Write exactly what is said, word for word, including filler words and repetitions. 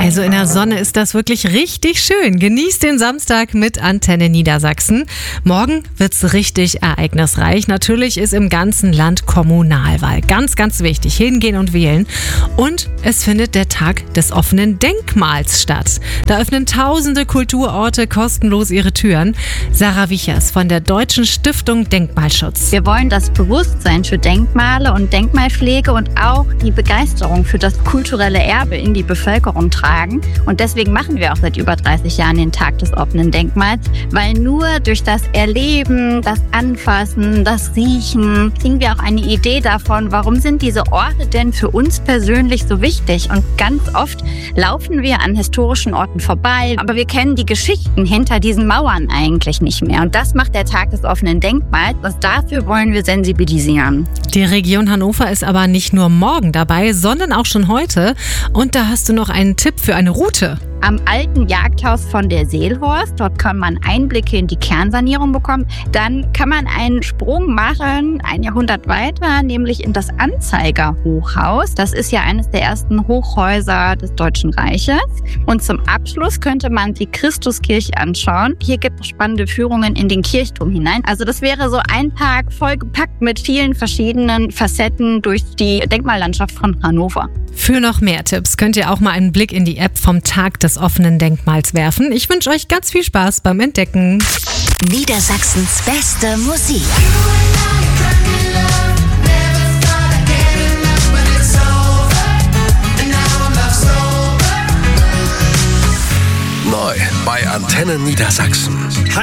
Also in der Sonne ist das wirklich richtig schön. Genießt den Samstag mit Antenne Niedersachsen. Morgen wird's richtig ereignisreich. Natürlich ist im ganzen Land Kommunalwahl. Ganz, ganz wichtig. Hingehen und wählen. Und es findet der Tag des offenen Denkmals statt. Da öffnen tausende Kulturorte kostenlos ihre Türen. Sarah Wichers von der Deutschen Stiftung Denkmalschutz. Wir wollen das Bewusstsein für Denkmale und Denkmalpflege und auch die Begeisterung für das kulturelle Erbe in die Bevölkerung tragen. Und deswegen machen wir auch seit über dreißig Jahren den Tag des offenen Denkmals, weil nur durch das Erleben, das Anfassen, das Riechen kriegen wir auch eine Idee davon, warum sind diese Orte denn für uns persönlich so wichtig. Und ganz oft laufen wir an historischen Orten vorbei, aber wir kennen die Geschichten hinter diesen Mauern eigentlich nicht mehr. Und das macht der Tag des offenen Denkmals. Und dafür wollen wir sensibilisieren. Die Region Hannover ist aber nicht nur morgen dabei, sondern auch schon heute. Und da hast du noch einen Tipp für eine Route. Am alten Jagdhaus von der Seelhorst. Dort kann man Einblicke in die Kernsanierung bekommen. Dann kann man einen Sprung machen, ein Jahrhundert weiter, nämlich in das Anzeiger-Hochhaus. Das ist ja eines der ersten Hochhäuser des Deutschen Reiches. Und zum Abschluss könnte man die Christuskirche anschauen. Hier gibt es spannende Führungen in den Kirchturm hinein. Also das wäre so ein Tag vollgepackt mit vielen verschiedenen Facetten durch die Denkmallandschaft von Hannover. Für noch mehr Tipps könnt ihr auch mal einen Blick in die App vom Tag des offenen Denkmals werfen. Ich wünsche euch ganz viel Spaß beim Entdecken. Niedersachsens beste Musik. Neu bei Antenne Niedersachsen.